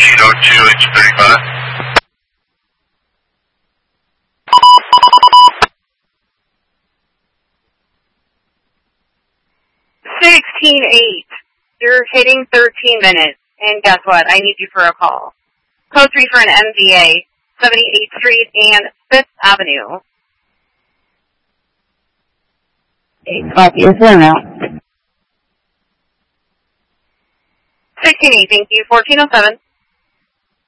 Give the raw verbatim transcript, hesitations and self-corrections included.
fourteen oh two, H thirty-five. sixteen eight. You're hitting thirteen minutes. And guess what? I need you for a call. Code three for an M V A, seventy-eighth Street and fifth Avenue. Copy. Is there now? sixteen eight, thank you. fourteen oh seven.